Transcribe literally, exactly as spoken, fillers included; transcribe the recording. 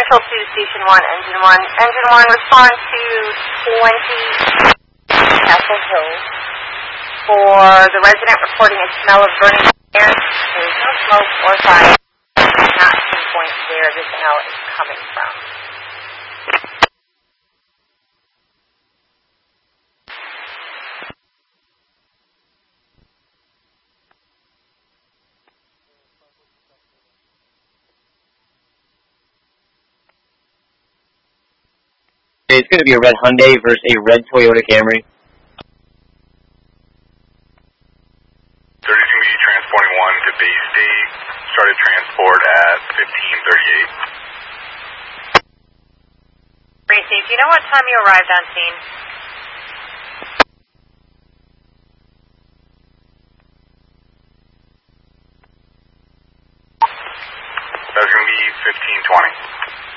Central to Station one, Engine one. Engine one, respond to twenty Castle Hill. For the resident reporting a smell of burning air, there is no smoke or fire. Not pinpoint where the smell is coming from. It's going to be a red Hyundai versus a red Toyota Camry. thirty-two E transporting one to Bay State. Started transport at fifteen thirty-eight. Racy, do you know what time you arrived on scene? That's going to be fifteen twenty.